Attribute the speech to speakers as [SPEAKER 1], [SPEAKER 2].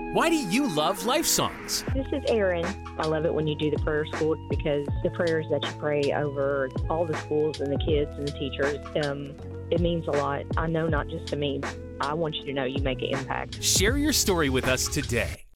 [SPEAKER 1] Why do you love Life Songs?
[SPEAKER 2] This is Erin. I love it when you do the prayer school because the prayers that you pray over all the schools and the kids and the teachers, it means a lot. I know not just to me. I want you to know you make an impact.
[SPEAKER 1] Share your story with us today.